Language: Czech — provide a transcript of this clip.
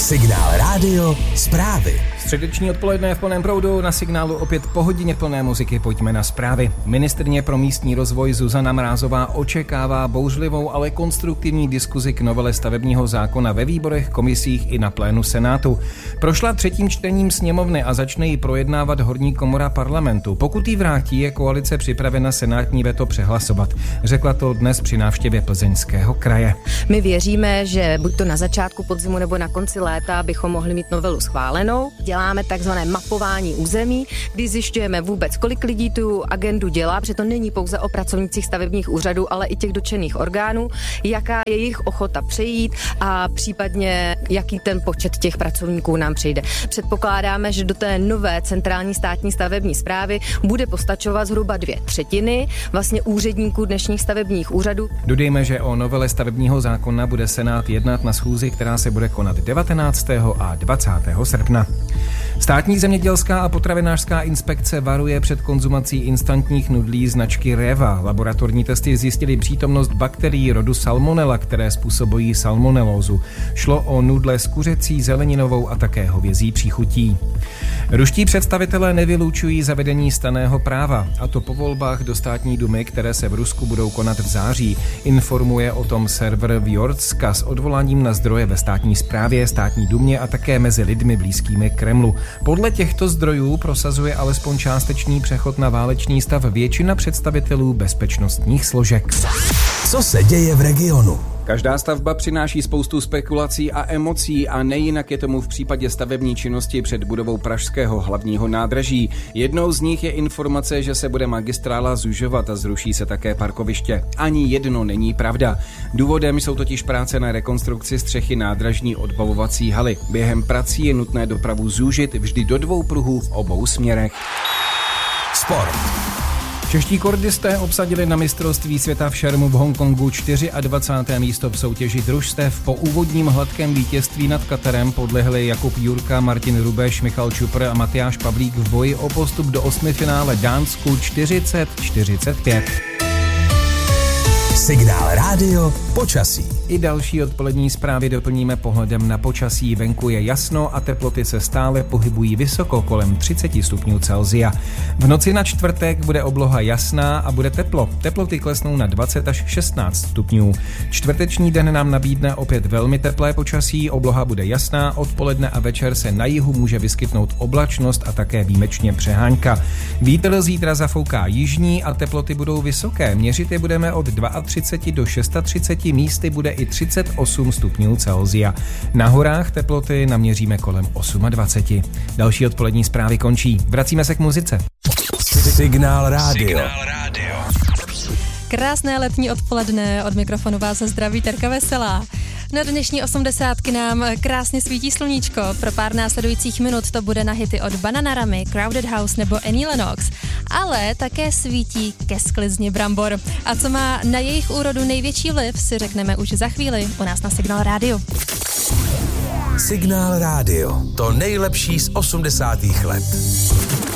Signál rádio, zprávy. Středeční odpoledne v plném proudu, na Signálu opět po hodině plné muziky pojďme na zprávy. Ministryně pro místní rozvoj Zuzana Mrázová očekává bouřlivou, ale konstruktivní diskuzi k novele stavebního zákona ve výborech, komisích i na plénu Senátu. Prošla třetím čtením sněmovny a začne ji projednávat horní komora parlamentu. Pokud ji vrátí, je koalice připravena senátní veto přehlasovat. Řekla to dnes při návštěvě Plzeňského kraje. My věříme, že buď to na začátku podzimu nebo na konci léta bychom mohli mít novelu schválenou. Děláme takzvané mapování území, kdy zjišťujeme vůbec, kolik lidí tu agendu dělá, protože to není pouze o pracovnících stavebních úřadů, ale i těch dotčených orgánů, jaká je jejich ochota přejít a případně jaký ten počet těch pracovníků nám přijde. Předpokládáme, že do té nové centrální státní stavební správy bude postačovat zhruba 2/3 vlastně úředníků dnešních stavebních úřadů. Dodejme, že o novele stavebního zákona bude Senát jednat na schůzi, která se bude konat 19. a 20. srpna. Státní zemědělská a potravinářská inspekce varuje před konzumací instantních nudlí značky Reva. Laboratorní testy zjistily přítomnost bakterií rodu Salmonella, které způsobují salmonelózu. Šlo o nudle s kuřecí, zeleninovou a také hovězí příchutí. Ruští představitelé nevylučují zavedení stanného práva, a to po volbách do státní dumy, které se v Rusku budou konat v září. Informuje o tom server Vjordska s odvoláním na zdroje ve státní správě, státní dumě a také mezi lidmi blízkými Kremlu. Podle těchto zdrojů prosazuje alespoň částečný přechod na válečný stav většina představitelů bezpečnostních složek. Co se děje v regionu? Každá stavba přináší spoustu spekulací a emocí a nejinak je tomu v případě stavební činnosti před budovou pražského hlavního nádraží. Jednou z nich je informace, že se bude magistrála zužovat a zruší se také parkoviště. Ani jedno není pravda. Důvodem jsou totiž práce na rekonstrukci střechy nádražní odbavovací haly. Během prací je nutné dopravu zúžit vždy do 2 pruhů v obou směrech. Sport. Čeští kordisté obsadili na mistrovství světa v šermu v Hongkongu 24. místo v soutěži družstev. Po úvodním hladkém vítězství nad Katarem podlehli Jakub Jurka, Martin Rubeš, Michal Čupr a Matyáš Pavlík v boji o postup do 8finále Dánsku 40-45. Signál rádio, počasí. I další odpolední zprávy doplníme pohledem na počasí. Venku je jasno a teploty se stále pohybují vysoko kolem 30 stupňů Celsia. V noci na čtvrtek bude obloha jasná a bude teplo. Teploty klesnou na 20 až 16 stupňů. Čtvrteční den nám nabídne opět velmi teplé počasí, obloha bude jasná, odpoledne a večer se na jihu může vyskytnout oblačnost a také výjimečně přehánka. Vítr zítra zafouká jižní a teploty budou vysoké. Měřit je budeme od 32 do 36, místy bude i 38 stupňů Celsia. Na horách teploty naměříme kolem 28. Další odpolední zprávy končí. Vracíme se k muzice. Signál rádio. Krásné letní odpoledne, od mikrofonu vás zdraví Terka Veselá. Na dnešní 80 nám krásně svítí sluníčko. Pro pár následujících minut to bude na hity od Bananaramy, Crowded House nebo Annie Lennox. Ale také svítí ke sklizni brambor. A co má na jejich úrodu největší vliv, si řekneme už za chvíli u nás na Signál rádiu. Signál rádio. To nejlepší z 80. let.